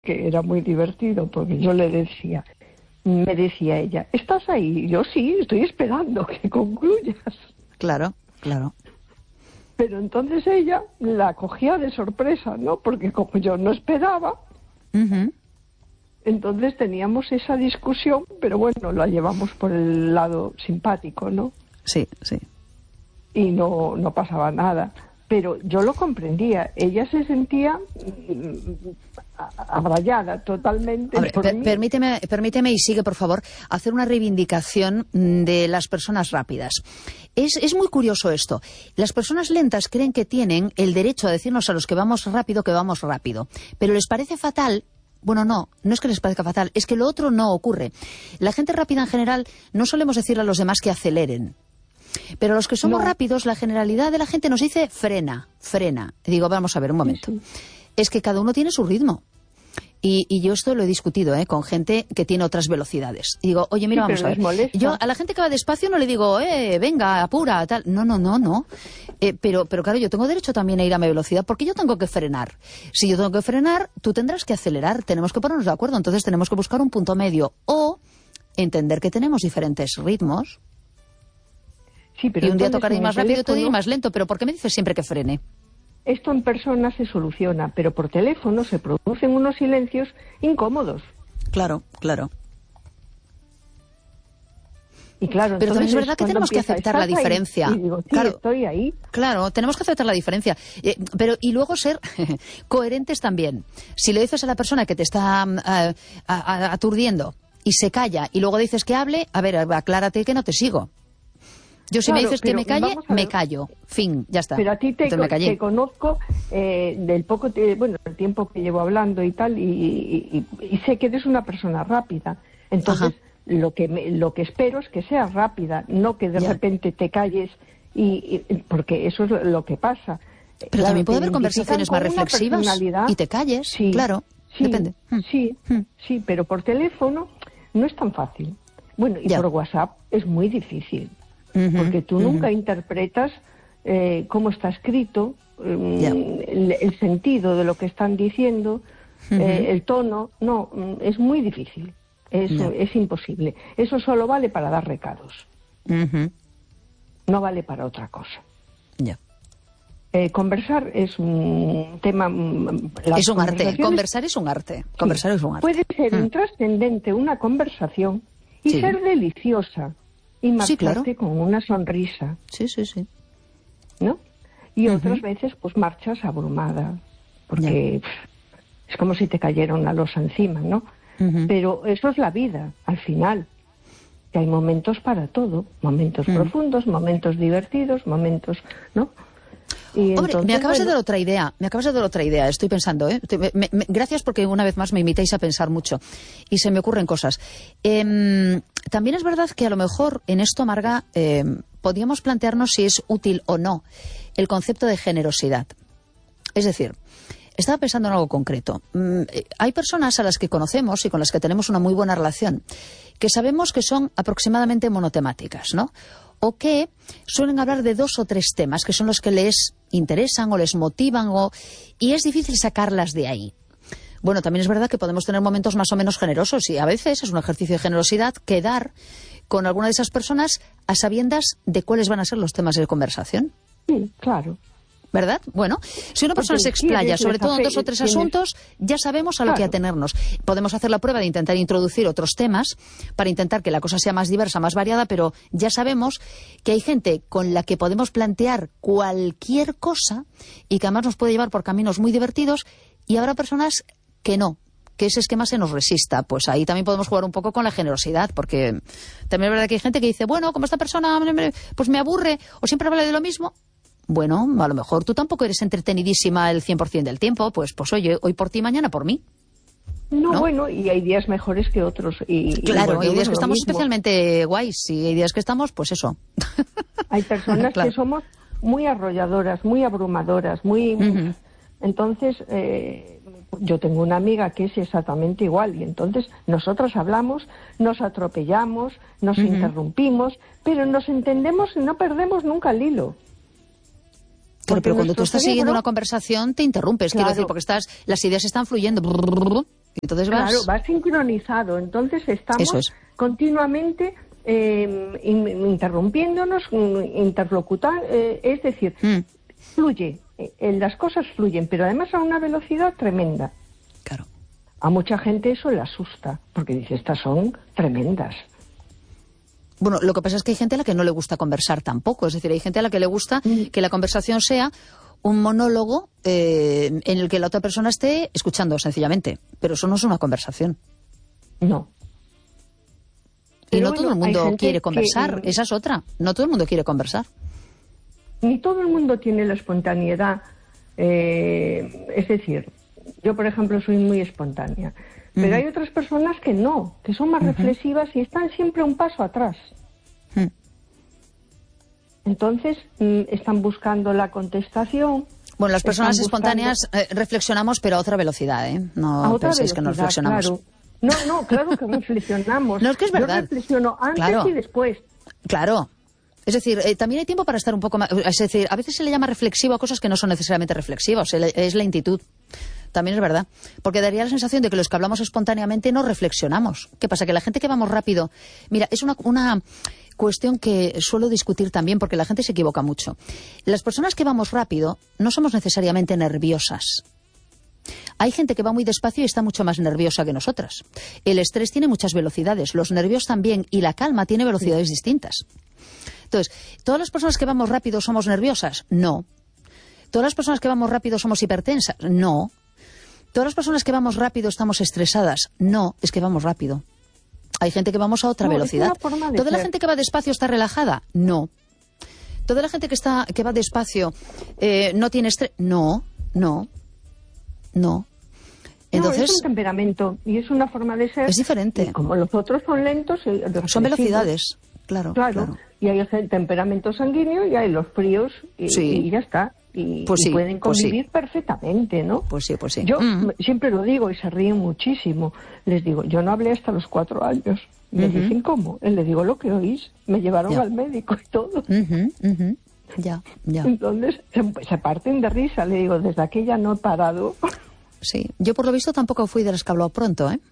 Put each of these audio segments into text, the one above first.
que era muy divertido, porque yo me decía ella, ¿estás ahí? Y yo sí, estoy esperando que concluyas. Claro, claro. Pero entonces ella la cogía de sorpresa, ¿no? Porque como yo no esperaba, entonces teníamos esa discusión, pero bueno, la llevamos por el lado simpático, ¿no? Sí, sí. Y no pasaba nada. Pero yo lo comprendía. Ella se sentía abrayada totalmente. Permíteme, y sigue, por favor, hacer una reivindicación de las personas rápidas. Es muy curioso esto. Las personas lentas creen que tienen el derecho a decirnos a los que vamos rápido que vamos rápido. Pero les parece fatal. Bueno, no es que les parezca fatal, es que lo otro no ocurre. La gente rápida en general no solemos decirle a los demás que aceleren. Pero los que somos rápidos, la generalidad de la gente nos dice frena. Y digo, vamos a ver un momento. Es que cada uno tiene su ritmo. Y yo esto lo he discutido con gente que tiene otras velocidades. Y digo, oye, mira, vamos a ver. Yo a la gente que va despacio no le digo, venga, apura, tal. No. Pero claro, yo tengo derecho también a ir a mi velocidad porque yo tengo que frenar. Si yo tengo que frenar, tú tendrás que acelerar. Tenemos que ponernos de acuerdo. Entonces tenemos que buscar un punto medio. O entender que tenemos diferentes ritmos. Sí, pero y un día tocaréis más rápido y otro día más lento. ¿Pero por qué me dices siempre que frene? Esto en persona se soluciona, pero por teléfono se producen unos silencios incómodos. Claro. Y claro, pero también es verdad que tenemos que aceptar la diferencia. Y digo, sí, claro, estoy ahí. Claro, tenemos que aceptar la diferencia. Y luego ser coherentes también. Si le dices a la persona que te está aturdiendo y se calla y luego dices que hable, a ver, aclárate que no te sigo. Yo si me dices que me calle, me callo. Fin, ya está. Pero a ti te conozco del el tiempo que llevo hablando y tal, y sé que eres una persona rápida. Entonces, lo que espero es que seas rápida, no que de repente te calles, porque eso es lo que pasa. Pero también puede haber conversaciones más reflexivas y te calles, sí, claro, depende. Sí, pero por teléfono no es tan fácil. Bueno, y por WhatsApp es muy difícil. Porque tú nunca interpretas cómo está escrito, el sentido de lo que están diciendo, el tono. No, es muy difícil, es imposible. Eso solo vale para dar recados, no vale para otra cosa. Conversar es un tema... Es un arte, conversar es un arte. Conversar es un arte. Puede ser intrascendente una conversación y ser deliciosa. Y marcharte con una sonrisa. Sí. ¿No? Y otras veces, pues marchas abrumada. Porque es como si te cayera una losa encima, ¿no? Pero eso es la vida, al final. Que hay momentos para todo. Momentos profundos, momentos divertidos, momentos... ¿no? Y hombre, entonces, me acabas de dar otra idea. Estoy pensando, gracias porque una vez más me invitáis a pensar mucho. Y se me ocurren cosas. También es verdad que a lo mejor en esto, Marga, podríamos plantearnos si es útil o no el concepto de generosidad. Es decir, estaba pensando en algo concreto. Hay personas a las que conocemos y con las que tenemos una muy buena relación, que sabemos que son aproximadamente monotemáticas, ¿no? O que suelen hablar de 2 o 3 temas que son los que les interesan o les motivan y es difícil sacarlas de ahí. Bueno, también es verdad que podemos tener momentos más o menos generosos y a veces es un ejercicio de generosidad quedar con alguna de esas personas a sabiendas de cuáles van a ser los temas de conversación. Sí, claro. ¿Verdad? Bueno, si una persona se explaya sobre todo en 2 o 3 asuntos, ya sabemos a lo que atenernos. Podemos hacer la prueba de intentar introducir otros temas para intentar que la cosa sea más diversa, más variada, pero ya sabemos que hay gente con la que podemos plantear cualquier cosa y que además nos puede llevar por caminos muy divertidos, y habrá personas que no, que ese esquema se nos resista. Pues ahí también podemos jugar un poco con la generosidad, porque también es verdad que hay gente que dice, bueno, como esta persona pues me aburre o siempre habla de lo mismo. Bueno, a lo mejor tú tampoco eres entretenidísima el 100% del tiempo, pues oye, hoy por ti, mañana por mí. No, bueno, y hay días mejores que otros. Claro, hay días que estamos especialmente guays y hay días que estamos, pues eso. Hay personas que somos muy arrolladoras, muy abrumadoras, muy... Entonces, yo tengo una amiga que es exactamente igual, y entonces nosotros hablamos, nos atropellamos, nos interrumpimos, pero nos entendemos y no perdemos nunca el hilo. Pero cuando tú estás siguiendo una conversación te interrumpes, quiero decir, porque las ideas están fluyendo. Entonces Claro, va sincronizado. Entonces estamos continuamente interrumpiéndonos, interlocutar, es decir, fluye, las cosas fluyen, pero además a una velocidad tremenda. Claro. A mucha gente eso le asusta, porque dice, estas son tremendas. Bueno, lo que pasa es que hay gente a la que no le gusta conversar tampoco, es decir, hay gente a la que le gusta que la conversación sea un monólogo en el que la otra persona esté escuchando, sencillamente, pero eso no es una conversación. No. Y no todo el mundo quiere conversar, esa es otra. No todo el mundo quiere conversar. Ni todo el mundo tiene la espontaneidad. Es decir, yo, por ejemplo, soy muy espontánea. Pero hay otras personas que no, que son más reflexivas y están siempre un paso atrás. Entonces, están buscando la contestación. Bueno, las personas espontáneas reflexionamos, pero a otra velocidad, ¿eh? No penséis que no reflexionamos. Claro. No, claro que reflexionamos. No, es que es verdad. Yo reflexiono antes y después. Claro. Es decir, también hay tiempo para estar un poco más... Es decir, a veces se le llama reflexivo a cosas que no son necesariamente reflexivas. Es lentitud. También es verdad. Porque daría la sensación de que los que hablamos espontáneamente no reflexionamos. ¿Qué pasa? Que la gente que vamos rápido... Mira, es una cuestión que suelo discutir también porque la gente se equivoca mucho. Las personas que vamos rápido no somos necesariamente nerviosas. Hay gente que va muy despacio y está mucho más nerviosa que nosotras. El estrés tiene muchas velocidades, los nervios también, y la calma tiene velocidades distintas. Entonces, ¿todas las personas que vamos rápido somos nerviosas? No. ¿Todas las personas que vamos rápido somos hipertensas? No. ¿Todas las personas que vamos rápido estamos estresadas? No, es que vamos rápido. Hay gente que vamos a otra velocidad. ¿Toda la gente que va despacio está relajada? No. ¿Toda la gente que va despacio no tiene estrés? No. Entonces, es un temperamento y es una forma de ser. Es diferente. Y como los otros son lentos, son velocidades. Claro. Y hay el temperamento sanguíneo y hay los fríos y ya está. Y pueden convivir perfectamente, ¿no? Pues sí. Yo siempre lo digo y se ríen muchísimo. Les digo, yo no hablé hasta los 4 años. Me dicen, ¿cómo? Les digo, lo que oís. Me llevaron al médico y todo. Ya. Entonces se parten de risa. Le digo, desde aquella no he parado. Sí, yo por lo visto tampoco fui de las que habló pronto, ¿eh?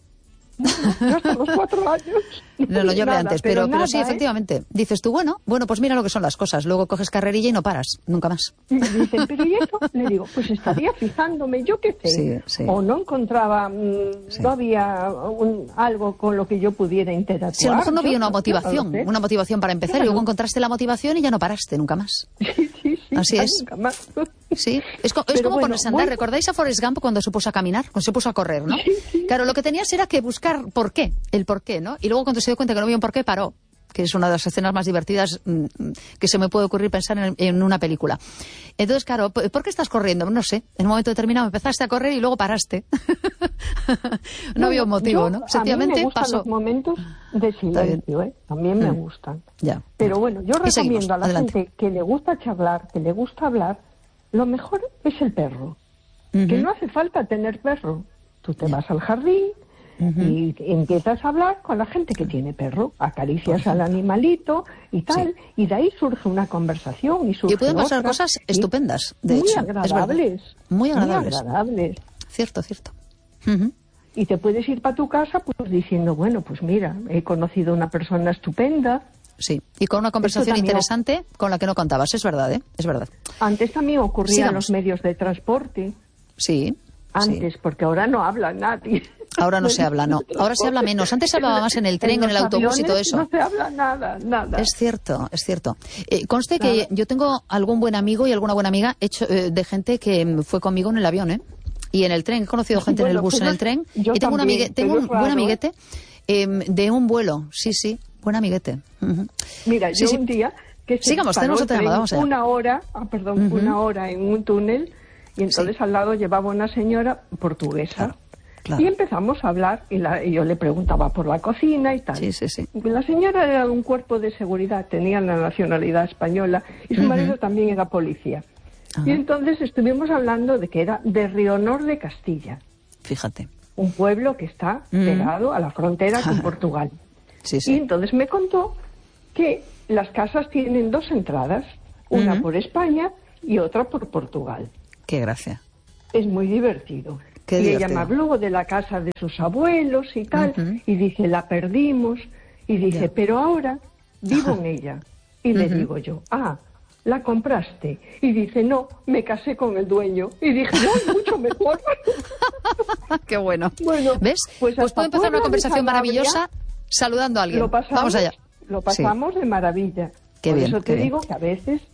No, hasta los 4 años. No, yo hablé antes, pero sí, efectivamente. Dices tú, bueno, pues mira lo que son las cosas. Luego coges carrerilla y no paras, nunca más. Y me dicen, ¿pero y eso? Le digo, pues estaría fijándome, yo qué sé. Sí. O no encontraba, no había algo con lo que yo pudiera interactuar. Sí, a lo mejor no había una motivación para empezar, y luego encontraste la motivación y ya no paraste nunca más. Sí, así es. Nunca más. Sí, es como ponerse a andar. ¿Recordáis a Forrest Gump cuando se puso a caminar? Cuando se puso a correr, ¿no? Sí. Claro, lo que tenías era que buscar el por qué, ¿no? Y luego cuando se dio cuenta que no había un por qué, paró. Que es una de las escenas más divertidas que se me puede ocurrir pensar en una película. Entonces, claro, ¿por qué estás corriendo? No sé. En un momento determinado empezaste a correr y luego paraste. No había un motivo, ¿no? Sencillamente a mí me gustan los momentos de silencio, También me gustan. Ya. Pero bueno, yo recomiendo a la gente que le gusta charlar, que le gusta hablar, lo mejor es el perro. Que no hace falta tener perro. Tú te vas al jardín y empiezas a hablar con la gente que tiene perro, acaricias al animalito y tal, y de ahí surge una conversación y pueden pasar cosas estupendas, de hecho. Muy agradables. Cierto. Y te puedes ir para tu casa pues diciendo, bueno, pues mira, he conocido una persona estupenda. Sí, y con una conversación interesante con la que no contabas, es verdad, ¿eh? Es verdad. Antes también ocurría en los medios de transporte. Sí. Antes, porque ahora no habla nadie. Ahora no se habla, no. Ahora se habla menos. Antes se hablaba más en el tren, en el autobús y todo eso. No se habla nada. Es cierto. Conste que yo tengo algún buen amigo y alguna buena amiga de gente que fue conmigo en el avión, ¿eh? Y en el tren. He conocido gente en el bus, en el tren. Y tengo un buen amiguete de un vuelo. Sí, buen amiguete. Mira, yo un día que sigamos, tenemos otra llamada, vamos allá. Una hora en un túnel. Y entonces al lado llevaba una señora portuguesa. Claro. Y empezamos a hablar y yo le preguntaba por la cocina y tal. Sí. La señora era de un cuerpo de seguridad, tenía la nacionalidad española y su marido también era policía. Y entonces estuvimos hablando de que era de Rionor de Castilla. Fíjate. Un pueblo que está pegado a la frontera con Portugal. Sí. Y entonces me contó que las casas tienen 2 entradas, una por España y otra por Portugal. Qué gracia. Es muy divertido. Qué y divertido. ella me habló de la casa de sus abuelos y tal, y dice, la perdimos, y dice, pero ahora vivo en ella. Y le digo yo, ¿la compraste? Y dice, no, me casé con el dueño. Y dije, no, mucho mejor. Qué bueno. Bueno, ¿ves? Pues puede empezar una conversación maravillosa saludando a alguien. Vamos allá. Lo pasamos de maravilla. Qué Por bien, eso qué te bien. digo que a veces...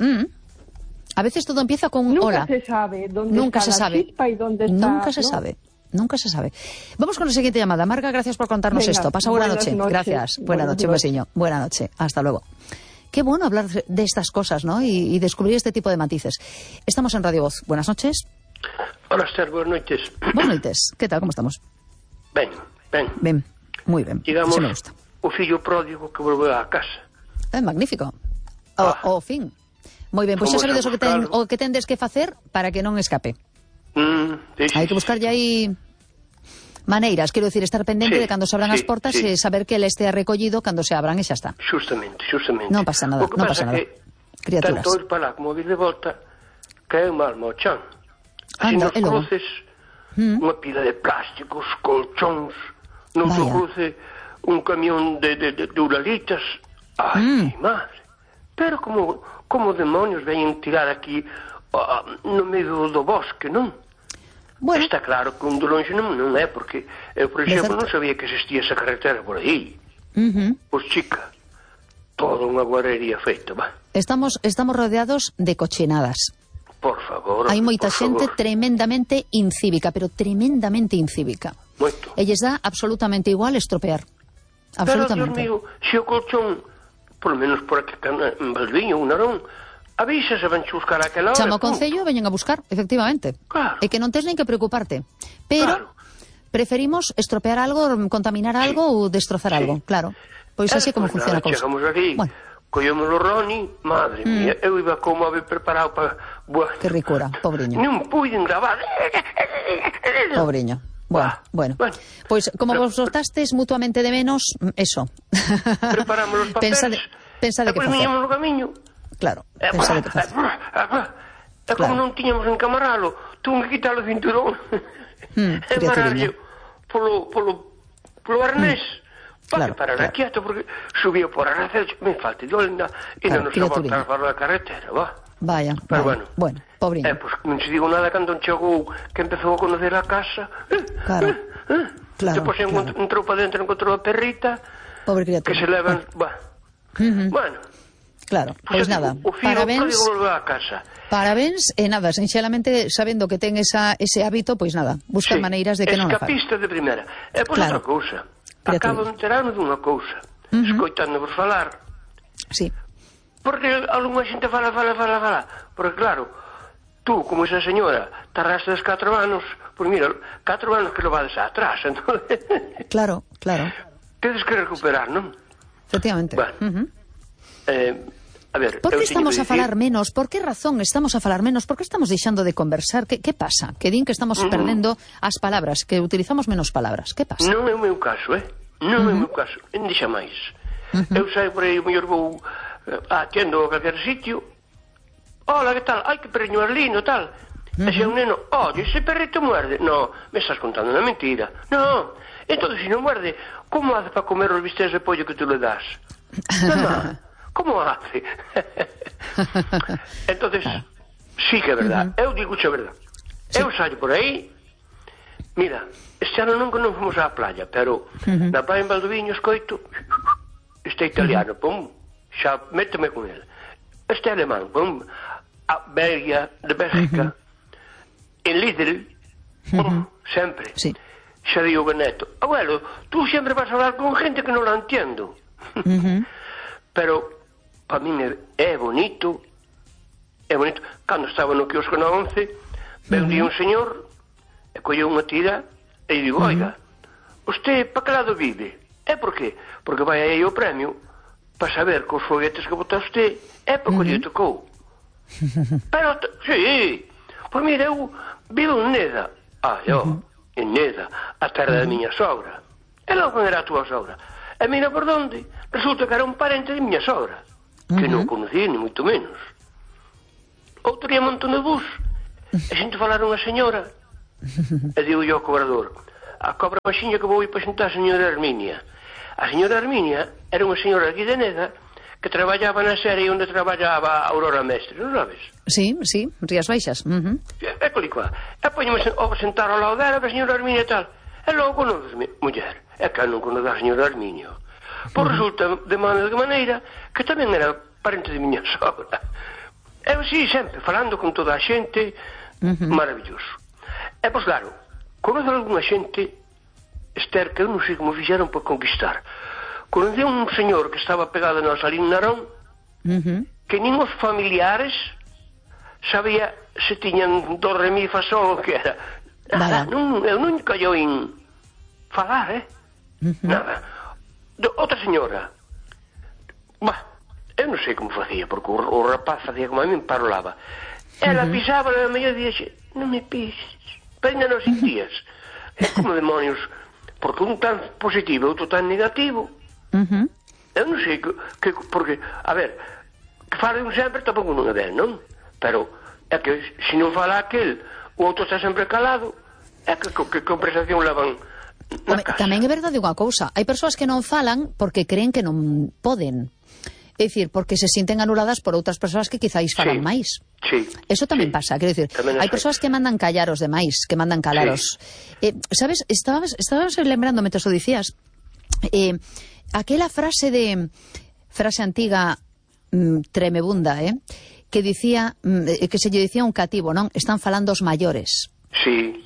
A veces todo empieza con un Nunca hola. se sabe dónde Nunca está se la sabe. chispa y dónde está... Nunca se ¿no? sabe. Nunca se sabe. Vamos con la siguiente llamada. Marga, gracias por contarnos Venga, esto. Pasa buena buenas noche. noches. Gracias. Buena Buenas noche, un noches. besiño. Buena noche. Hasta luego. Qué bueno hablar de estas cosas, ¿no? Y descubrir este tipo de matices. Estamos en Radio Voz. Buenas noches. Hola, Esther, buenas noches. Buenas noches. ¿Qué tal? ¿Cómo estamos? Ben. Bien. Muy bien. Digamos, Así me gusta. o fillo pródigo que volve á casa. Magnífico. O fin. Moi ben, pois xa sabedes o que tendes que facer para que non escape. Sí, Hai que buscar aí maneiras, quero decir, estar pendente de cando se abran as portas e saber que ele estea recollido cando se abran e xa está. Justamente. Non pasa nada, non pasa nada. Criaturas. Tanto ir para lá como vir de volta, caeu mal ao chan. Así nos cruces, unha pila de plásticos, colchóns, non se cruce un camión de uralitas. Ai, madre. Pero como demonios veñen tirar aquí no medio do bosque, non? Bueno. Está claro que un de longe non é, porque eu, por exemplo, non sabía que existía esa carretera por aí. Pois, chica, toda unha guarrería feita, va. Estamos rodeados de cochinadas. Por favor. Hai moita xente tremendamente incívica, pero tremendamente incívica. Moito. E lles dá absolutamente igual estropear. Absolutamente. Pero, Dios mío, se o colchón, por lo menos por aquí en Valdiviño, un Narón, avísase, van buscar aquela hora. Chama o Concello e veñen a buscar, efectivamente. Claro. E que non tes nen que preocuparte. Pero preferimos estropear algo, contaminar algo ou destrozar algo, claro. Pois así como funciona a cousa. Chegamos aquí, collemos o Roni, madre mía, eu iba como a ver preparado para... Que ricura, pobriño. Non puiden gravar. Pobriño. Bueno. Pois como vos soltastes mutuamente de menos, eso. Preparamos os papeles. Pensa de que facer. Depois viñamos no camiño. Claro, pensa de que facer. E como non tiñamos encamaralo, tuve que quitar o cinturón e mararlo polo arnés. Para parar quieto, porque subiu por arnés, me falta de olenda, e non nos abortar para a carretera, va. Vaya, bueno, pobriño. Pois non se digo nada cando chegou que empezou a conocer a casa. Claro. Depois entrou para dentro, encontrou a perrita. Pobre criatura. Que se levan, bueno. Claro, pois nada, parabéns e nada, sinxelamente sabendo que ten ese hábito, pois nada, buscar maneiras de que non o faga. Escapista de primeira. E pois outra cousa, acabo de enterarme dunha cousa, escoitando-vos falar. Sí. Porque algunha xente fala, porque claro, tú, como esa señora, tardaste 4 anos, pois mira, 4 anos que lo vades atrás, entón... Claro. Tedes que recuperar, non? Efectivamente. Bueno, a ver, por que estamos a falar menos? Por que razón estamos a falar menos? Por que estamos deixando de conversar? Que pasa? Que din que estamos perdendo as palabras, que utilizamos menos palabras. Que pasa? Non é o meu caso, Non é o meu caso. En dixa máis. Eu saio por aí, o mellor vou atendo a calquer sitio. Hola, que tal? Ai, que perriño arlino, tal. E se un neno, oye, ese perrito muerde. No, me estás contando unha mentira. No, entón, se non muerde, como hace para comer os bistecs de pollo que tú le das? No. ¿Cómo hace? Entonces, sí que é verdad. Eu digo que é verdad. Eu saio por aí. Mira, este ano non fomos á playa, pero na praia en Valdiviño escoito este italiano, pum, xa méteme con ele. Este alemán, pum, a Belgia, de Bélgica, en Lidl, sempre. Xa digo que neto, abuelo, tú sempre vas a hablar con gente que non la entiendo. Pero para min é bonito. Cando estaba no quiosco na 11, ve un día un señor e colleu unha tira e digo, oiga, usted para que lado vive? É por qué? Porque vai aí o premio para saber que os foguetes que bota usted é para que lle tocou. Pero, sí, pois mira, eu vivo en Neda. En Neda, a terra da miña sogra. E logo era a tua sogra. E mira por onde, resulta que era un parente de miña sogra, que non conocía, ni moito menos. Outro día montón de bus, e sinto falar unha señora, E digo yo ao cobrador: a cobra maxiña que vou ir para xuntar a señora Herminia. A señora Herminia era unha señora aquí de Neda que traballaba na serie onde traballaba Aurora Mestre, non sabes? Sí, Rías Baixas. É colicua. E poñeme a sentar ao lado dela, a señora Herminia e tal. E logo conoces muller. É que non conoce a señora Herminia. Pois resulta, de maneira, que tamén era parente de miña sogra. Eu sí, sempre, falando con toda a xente, maravilloso. E, pois claro, conoce algunha xente, Esther, que eu non sei como fixeron para conquistar. Conocí un señor que estaba pegado a nós ali en Narón, que nin os familiares sabía se tiñan do, re, mi, fa, sol, que era. Nada, eu non callou en falar, nada. Outra señora, eu non sei como facía, porque o rapaz facía como a mí, parolaba. Ela pisaba na media e dixía: non me pises, pero ainda non sentías. É como demonios, porque un tan positivo, outro tan negativo. Eu non sei porque, a ver, que fale un sempre tampouco non é ben, non? Pero é que se non fala aquel, o outro está sempre calado, é que conversación levan na casa. Tamén é verdade unha cousa, hai persoas que non falan porque creen que non poden. É dicir, porque se sinten anuladas por outras persoas que quizáis falan máis. Sí. Eso tamén pasa, quero dicir, hai persoas que mandan callar os demais, que mandan calaros. Sabes, estabas lembrando, mentre o dicías, aquela frase antiga tremebunda, que dicía, que se lle dicía un cativo, non? Están falando os maiores. Sí.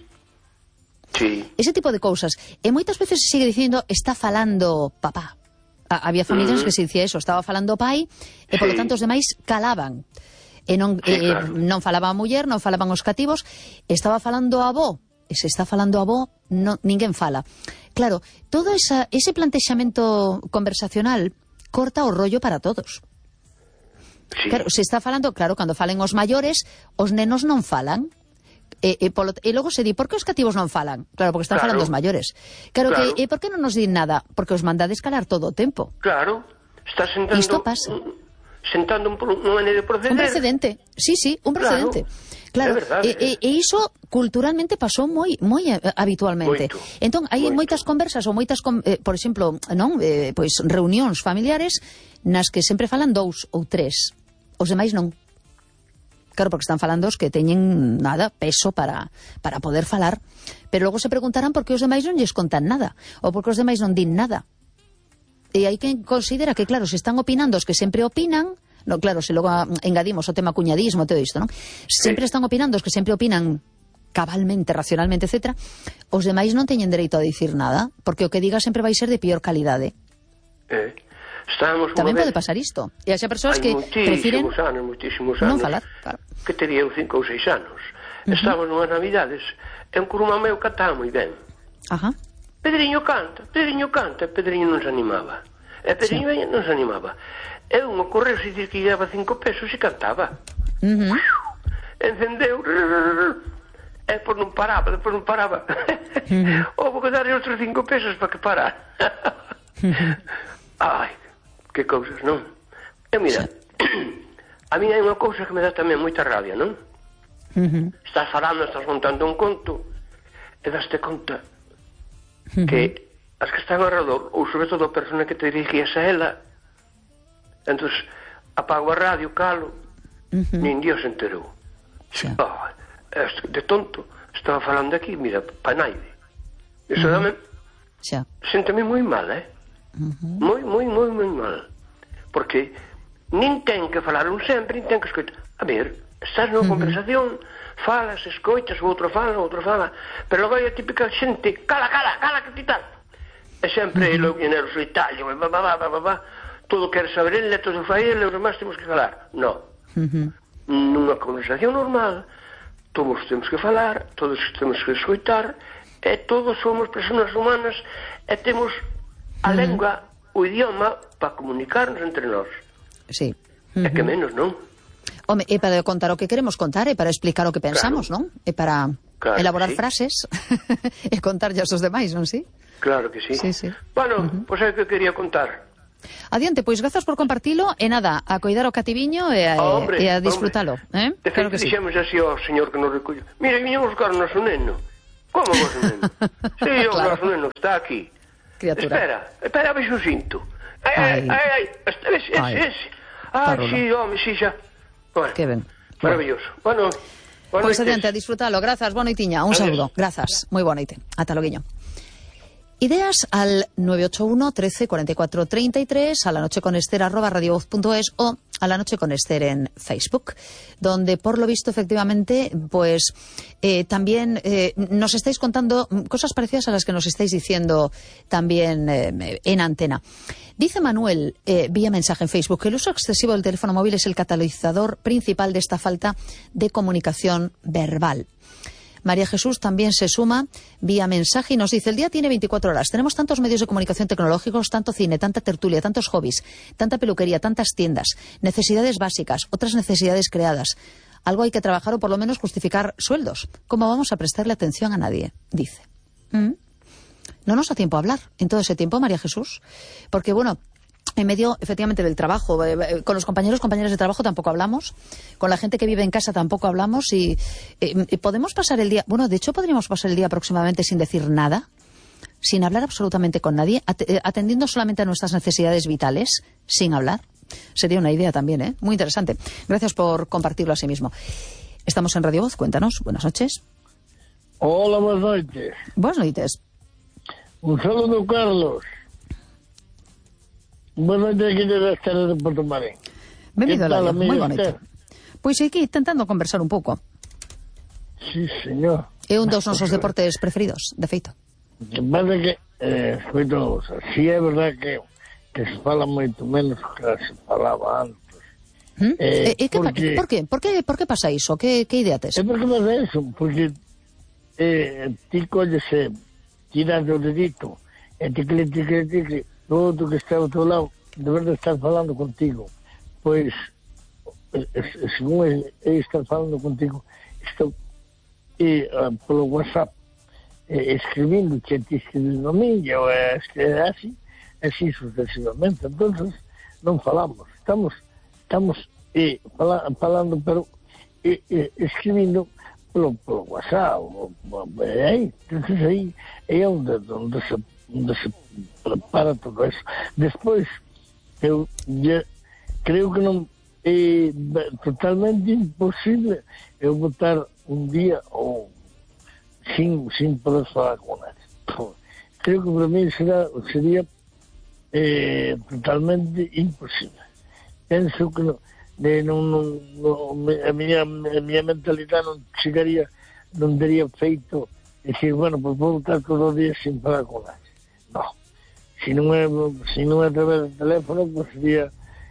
Ese tipo de cousas. E moitas veces se sigue dicindo está falando papá. Había familias que se dicía eso, estaba falando pai, e polo tanto os demais calaban. E non falaba a muller, non falaban os cativos, estaba falando a avó. E se está falando a avó, ninguén fala. Claro, todo ese plantexamento conversacional corta o rollo para todos. Sí. Claro, se está falando, claro, cando falen os maiores, os nenos non falan. E logo se di, por que os cativos non falan? Claro, porque están falando os maiores. Claro. Que, por que non nos din nada? Porque os mandades calar todo o tempo. Claro, está sentando... Isto pasa. Sentando unha maneira de proceder. Un precedente, sí, un precedente. Claro, e iso culturalmente pasou moi habitualmente. Entón, hai moitas conversas ou moitas, por exemplo, pois reunións familiares nas que sempre falan 2 ou 3. Os demais non. Claro, porque están falando os que teñen peso para poder falar. Pero logo se preguntarán por que os demais non lles contan nada, ou por que os demais non din nada. E hai quen considera que, claro, se están opinando os que sempre opinan, claro, se logo engadimos o tema cuñadismo e todo isto, non? Sempre están opinando os que sempre opinan cabalmente, racionalmente, etc. Os demais non teñen dereito a dicir nada, porque o que diga sempre vai ser de pior calidade. Tamén pode pasar isto. E hai persoas que prefiren moitísimos anos, non falar, claro. Que terían 5 ou 6 anos. Estábamos nunhas navidades e un curumán meu cantaba moi ben. Pedriño canta, Pedriño non se animaba. E Pedriño non se animaba. E un ocorreu se diz que llevaba 5 pesos e cantaba. Encendeu, e depois non paraba. Houve que darle outros 5 pesos para que parara. Ai, que cousas, non? E mira, a mí hai unha cousa que me dá tamén moita rabia, non? Estás falando, estás montando un conto e daste conta que as que están ao redor, ou sobre todo a persona que te dirigías a ela, entón apago a radio, calo, nin Dios se enterou. De tonto estaba falando aquí, mira, pa naide. Iso dame, sénteme moi mal, moi mal, porque nin ten que falar un sempre, nin ten que escoitar. A ver, estás nunha conversación, falas, escoitas, o outro fala, pero logo hai a típica xente, cala, que ti tal. E sempre logo viene o solitario, todo quer saber ele, todo fai ele, os demás temos que falar. Non. Nunha conversación normal, todos temos que falar, todos temos que escoitar, e todos somos persoas humanas, e temos a lengua, o idioma, para comunicarnos entre nós. Sí. É que menos, non? Home, é para contar o que queremos contar, é para explicar o que pensamos, non? É para elaborar frases e contar aos demais, non si? Claro que sí. Bueno, pois é o que quería contar. Adiante, pois grazas por compartilo e nada, a coidar o cativiño e a disfrutalo. De feito, dixemos así ao señor que nos recolleu. Mira, viñemos buscar o noso neno. Como o vosso neno? Sí, o Claro. noso neno está aquí. Criatura. Espera, a ver se o sinto. Ai. Ese. Ai. Ai, sí, home, sí, xa. Bueno, Que ben. maravilloso. Bueno, Pois adiante, a disfrutalo. Grazas, boa noitiña. Un saludo. Grazas. Moi boa noite. Ata loguiño. Ideas al 981 13 44 33, a la noche con Esther @radiovoz.es o a la noche con Esther en Facebook, donde por lo visto efectivamente pues también nos estáis contando cosas parecidas a las que nos estáis diciendo también en antena. Dice Manuel vía mensaje en Facebook que el uso excesivo del teléfono móvil es el catalizador principal de esta falta de comunicación verbal. María Jesús también se suma vía mensaje y nos dice: el día tiene 24 horas. Tenemos tantos medios de comunicación tecnológicos, tanto cine, tanta tertulia, tantos hobbies, tanta peluquería, tantas tiendas, necesidades básicas, otras necesidades creadas. Algo hay que trabajar o por lo menos justificar sueldos. ¿Cómo vamos a prestarle atención a nadie? Dice. No nos da tiempo a hablar en todo ese tiempo, María Jesús. Porque, bueno, en medio, efectivamente, del trabajo, con los compañeros de trabajo tampoco hablamos, con la gente que vive en casa tampoco hablamos y podemos pasar el día, bueno, de hecho podríamos pasar el día aproximadamente sin decir nada, sin hablar absolutamente con nadie, atendiendo solamente a nuestras necesidades vitales, sin hablar. Sería una idea también, ¿eh? Muy interesante. Gracias por compartirlo así mismo. Estamos en Radio Voz, cuéntanos. Buenas noches. Hola, buenas noches. Buenas noches. Un saludo, Carlos. Buenas noches, aquí de Esther de Porto Marín. Benvido, tal, Laio. Moi amigo bonito. Esther? Pois aquí, tentando conversar un pouco. Sí, señor. É un dos nosos deportes preferidos, de feito. Que pasa que, escoito, si é verdad que se fala moito menos que se falaba antes. Por que pasa iso? Que idea tes? É porque pasa eso, porque ti collese, tiras o dedito, e ticle, o outro que está ao teu lado, de verdade estar falando contigo. Pois, según ele está falando contigo, estou polo WhatsApp escribindo, que te escribindo a mí, eu así sucesivamente. Entonces, non falamos, estamos falando, pero escribindo polo WhatsApp, entonces aí é onde se prepara todo eso. Despois, eu creo que non é totalmente imposible eu botar un día ou sin poder falar con él. Creo que para mí sería totalmente imposible. Penso que a miña mentalidade non chegaría, non daría feito decir, bueno, pues vou botar todos os días sin falar con él. No. Si non é a través do teléfono, pues sería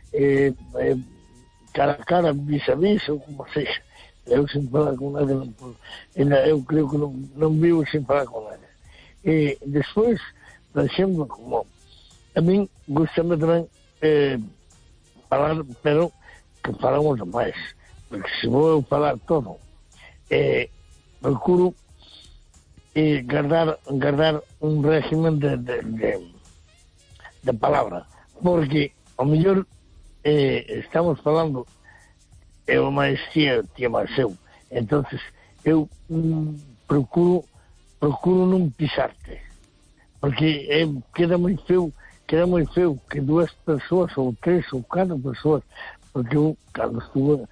cara a cara, vis a vis, ou como seja. Eu sin falar con nadie, eu creo que non vivo sin falar con nadie. E despois, por exemplo, como a min gustame tamén falar, pero que falamos máis, porque se vou falar todo, procuro guardar un régimen de palabra, porque ao mellor estamos falando eu máis tía máis eu, entonces eu procuro non pisarte, porque queda moi feo que dúas persoas ou tres ou catro persoas, porque eu cando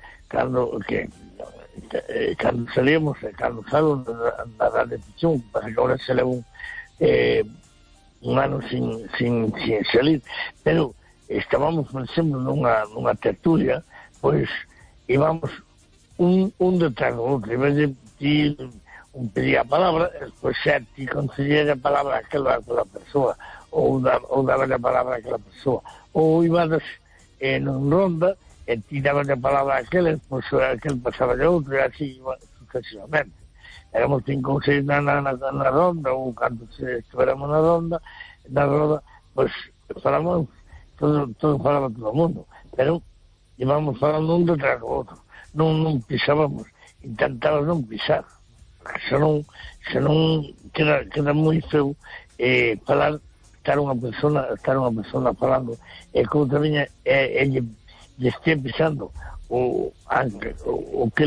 salíamos, cando salgo na repetición, para que agora se levo un ano sin salir, pero estábamos, por exemplo, nunha tertulia, pois íbamos un detrás do outro, e vez de ti un pedía a palabra, pois xa ti concedía a palabra a aquela persoa, ou daba a palabra a aquela persoa, ou ibades non ronda, e ti daba a palabra a aquel, pois aquel pasaba de outro, e así sucesivamente. Éramos 5 ou 6 na ronda, ou cando estuéramos na roda, pois falamos, todo falaba todo o mundo, pero íbamos falando un detrás do outro, non pisábamos, intentábamos non pisar, porque senón queda moi feo falar, estar unha persona falando, e como tamén lle estea pisando que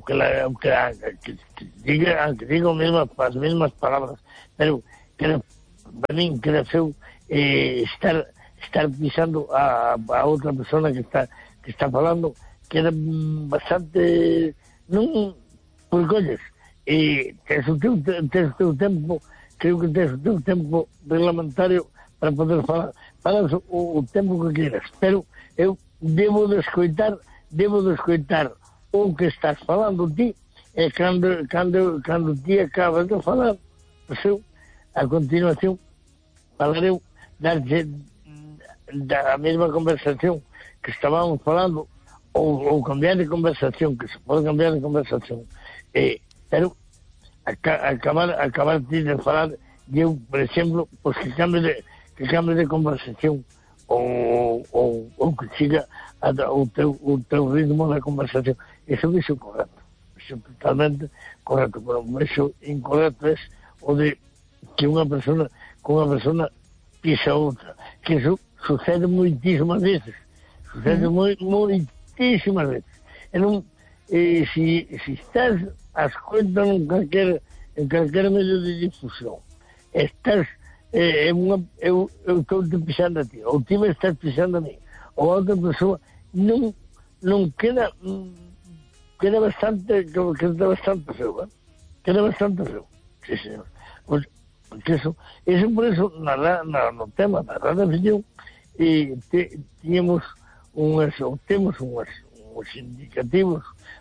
diga as mesmas palabras, pero para min queda feo estar pisando a outra persona que está falando, queda bastante non por colles, tes o teu tempo, creo que tes o teu tempo reglamentario para poder falar o tempo que quieras, pero eu debo de escoitar o que estás falando ti, e cando ti acabas de falar, pois eu a continuación falareu darche da mesma conversación que estábamos falando, ou cambiar de conversación, que se pode cambiar de conversación, pero acabar ti de falar, eu, por exemplo, pois que cambie de conversación, ou que siga o teu ritmo da conversación. Eso é correcto, eso é totalmente correcto, pero eso incorrecto é o de que unha persona pisa outra, que eso sucede moitísimas veces, moitísimas veces. E non, si estás ás contas en calquer medio de difusión, estás eu estou te pisando a ti, ou ti me estás pisando a mí, ou a outra persoa, non queda bastante feo, queda bastante feo, sí, señor. Pois, porque eso por eso no tema da radioficción temos uns indicativos,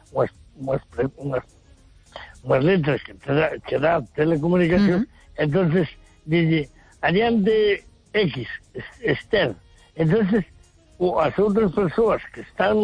unhas letras que dá telecomunicación, entonces dice adiante X, Esther. Entonces as outras persoas que están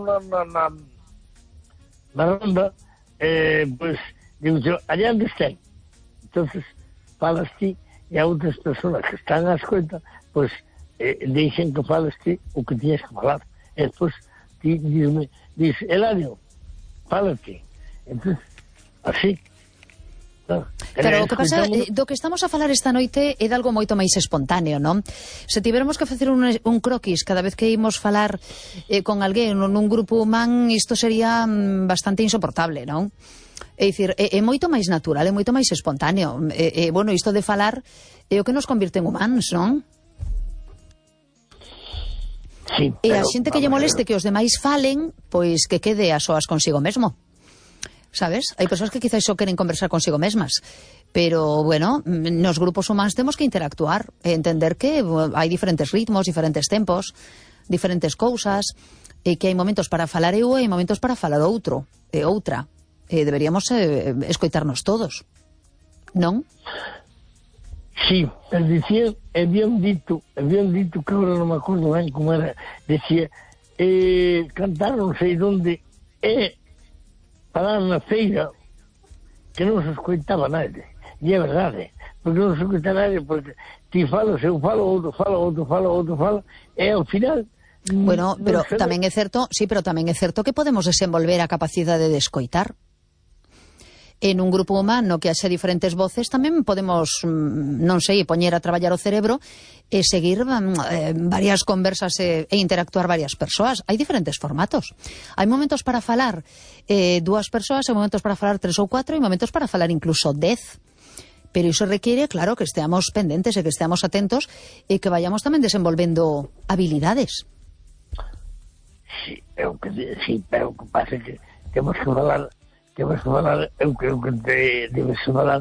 na ronda, pues digo yo, adiante Esther. Entonces falas ti, e a outras persoas que están ás coita, pues deixen que falas ti o que tienes que falar. E despois ti diz Eladio, fala ti. Entonces así. Pero o que pasa, do que estamos a falar esta noite é de algo moito máis espontáneo, non? Se tiveramos que facer un croquis cada vez que imos falar con alguén nun grupo humán, isto sería bastante insoportable, non? É dicir, é moito máis natural, é moito máis espontáneo. Bueno, isto de falar é o que nos convirte en humanos, non? Sí, e a xente que lle moleste que os demais falen, pois que quede a soas consigo mesmo. Sabes? Hai persoas que quizás só queren conversar consigo mesmas, pero, bueno, nos grupos humanos temos que interactuar e entender que hai diferentes ritmos, diferentes tempos, diferentes cousas, e que hai momentos para falar eu e hai momentos para falar outro, e outra. Deberíamos escoitarnos todos, non? Sí, pero dicía, habían dito que agora non me acordo ben como era, decía, cantar non sei onde, falar na feira que non se escoitaba nadie, e é verdade, porque non se escoita nadie, porque ti falas, eu falo, outro fala, e ao final... Bueno, pero tamén é certo, sí, pero tamén é certo que podemos desenvolver a capacidade de escoitar. En un grupo humano que haxa diferentes voces tamén podemos, non sei, poñer a traballar o cerebro e seguir varias conversas e interactuar varias persoas. Hai diferentes formatos. Hai momentos para falar 2 persoas, hai momentos para falar 3 ou 4, hai momentos para falar incluso 10. Pero iso requiere, claro, que esteamos pendentes e que esteamos atentos e que vayamos tamén desenvolvendo habilidades. Sí, pero o que pasa é que temos que falar, eu creo que debes falar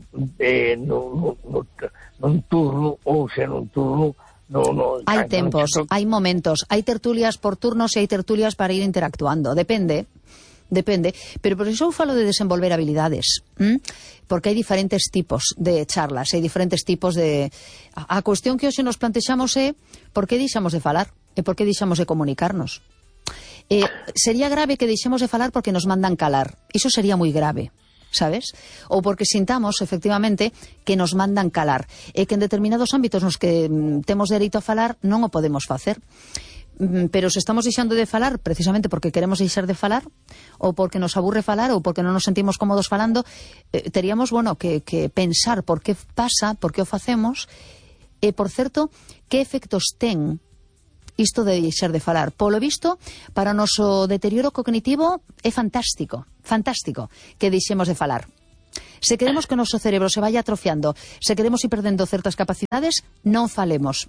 nun turno, ou sea, nun turno hai tempos, hai momentos, hai tertulias por turnos e hai tertulias para ir interactuando, depende, pero por iso eu falo de desenvolver habilidades, porque hai diferentes tipos de charlas, hai diferentes tipos de... A cuestión que hoxe nos plantexamos é por que deixamos de falar e por que deixamos de comunicarnos. Sería grave que deixemos de falar porque nos mandan calar. Iso sería moi grave, sabes? Ou porque sintamos, efectivamente, que nos mandan calar e que en determinados ámbitos nos que temos dereito a falar non o podemos facer. Pero se estamos deixando de falar precisamente porque queremos deixar de falar, ou porque nos aburre falar, ou porque non nos sentimos cómodos falando, teríamos, bueno, que pensar por que pasa, por que o facemos, e, por certo, que efectos ten isto de deixar de falar. Polo visto, para o noso deterioro cognitivo é fantástico que deixemos de falar. Se queremos que o noso cerebro se vaya atrofiando, se queremos ir perdendo certas capacidades, non falemos.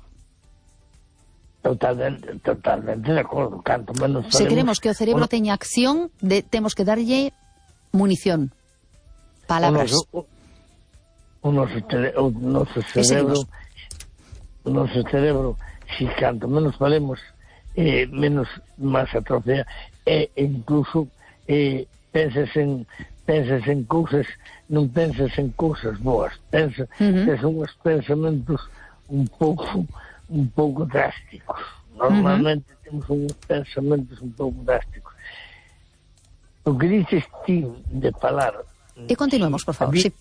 Totalmente de acordo. Canto menos falemos, se queremos que o cerebro teña acción, temos que darlle munición. Palabras. O noso cerebro, si canto menos falemos, menos máis atrofia, e incluso pensas en cousas, non pensas en cousas boas, pensas uns pensamentos un pouco drásticos. Normalmente temos uns pensamentos un pouco drásticos. O que dices ti de falar... E continuemos, por favor, sí.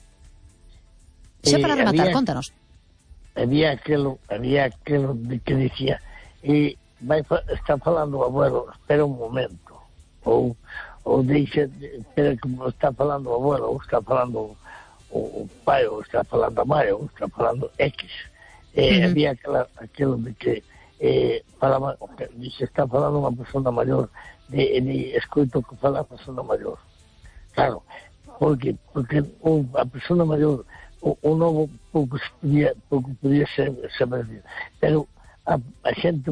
Xa para rematar, contanos. Había aquelo que dicía, está falando o abuelo, espera un momento, ou deixa, espera que está falando o abuelo, ou está falando o pai, ou está falando a mãe, ou está falando X. Había aquilo de que falaba, dice, está falando unha persona maior, de escoito que fala a persona maior. Claro, porque a persona maior, o novo pouco podía saber, pero a xente